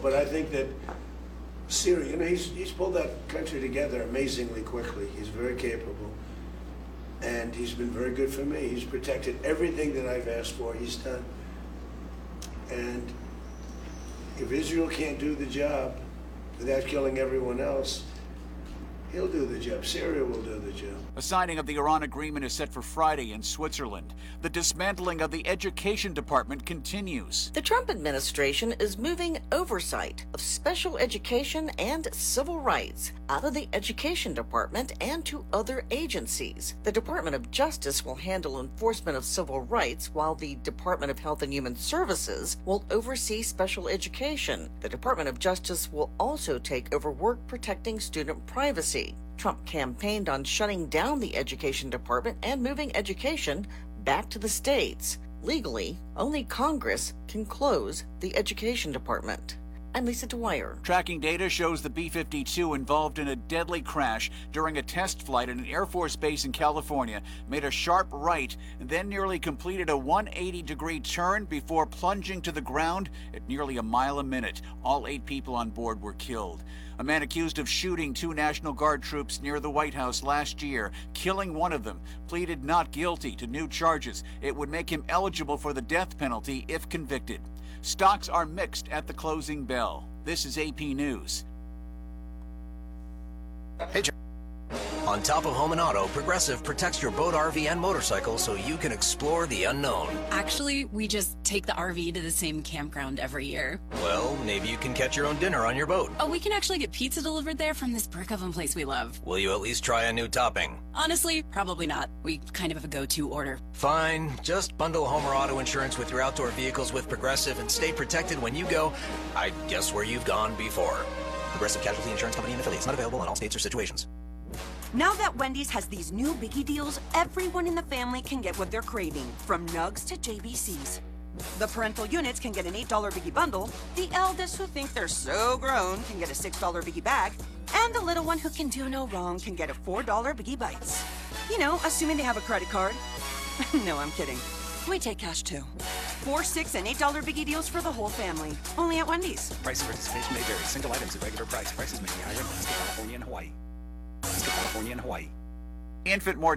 But I think that Syria, he's pulled that country together amazingly quickly. He's very capable. And he's been very good for me. He's protected everything that I've asked for, he's done. And if Israel can't do the job without killing everyone else, he'll do the job. Syria will do the job. A signing of the Iran agreement is set for Friday in Switzerland. The dismantling of the Education Department continues. The Trump administration is moving oversight of special education and civil rights out of the Education Department and to other agencies. The Department of Justice will handle enforcement of civil rights, while the Department of Health and Human Services will oversee special education. The Department of Justice will also take over work protecting student privacy. Trump campaigned on shutting down the Education Department and moving education back to the states. Legally, only Congress can close the Education Department. I'm Lisa Dwyer. Tracking data shows the B-52 involved in a deadly crash during a test flight at an Air Force base in California made a sharp right and then nearly completed a 180-degree turn before plunging to the ground at nearly a mile a minute. All 8 people on board were killed. A man accused of shooting 2 National Guard troops near the White House last year, killing one of them, pleaded not guilty to new charges. It would make him eligible for the death penalty if convicted. Stocks are mixed at the closing bell. This is AP News. Hey, on top of home and auto, Progressive protects your boat, RV, and motorcycle so you can explore the unknown. Actually, we just take the RV to the same campground every year. Well, maybe you can catch your own dinner on your boat. Oh, we can actually get pizza delivered there from this brick oven place we love. Will you at least try a new topping? Honestly, probably not. We kind of have a go-to order. Fine. Just bundle home or auto insurance with your outdoor vehicles with Progressive and stay protected when you go, I guess, where you've gone before. Progressive Casualty Insurance Company and affiliates. Not available in all states or situations. Now that Wendy's has these new biggie deals, everyone in the family can get what they're craving, from nugs to JBCs. The parental units can get an $8 biggie bundle, the eldest who think they're so grown can get a $6 biggie bag, and the little one who can do no wrong can get a $4 biggie bites. You know, assuming they have a credit card. No, I'm kidding. We take cash too. 4, 6, and $8 biggie deals for the whole family. Only at Wendy's. Price and participation may vary. Single items at regular price. Prices may be higher in Alaska, California, and Hawaii. Alaska, California, and Hawaii. Infant mortality